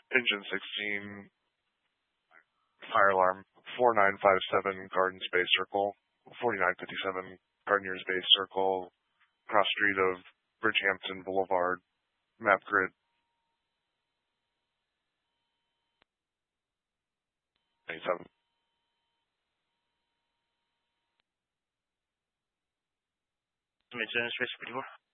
Engine 16, fire alarm, 4957 Garden Space Circle, 4957 Gardner Space Circle, cross street of Bridgehampton Boulevard, map grid 87. Engine Space 54.